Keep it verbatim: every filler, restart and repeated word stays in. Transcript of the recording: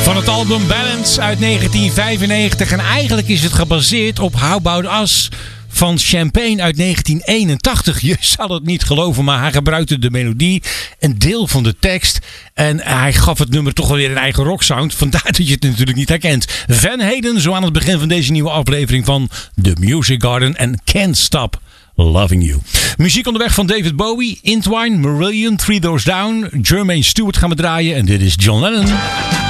Van het album Balance uit negentien vijfennegentig. En eigenlijk is het gebaseerd op How About Us van Champagne uit negentien eenentachtig. Je zal het niet geloven, maar hij gebruikte de melodie, een deel van de tekst. En hij gaf het nummer toch wel weer een eigen rocksound. Vandaar dat je het natuurlijk niet herkent. Van Halen, zo aan het begin van deze nieuwe aflevering van The Music Garden. En Can't Stop Loving You. Muziek onderweg van David Bowie, Intwine, Marillion, Three Doors Down. Jermaine Stewart gaan we draaien. En dit is John Lennon.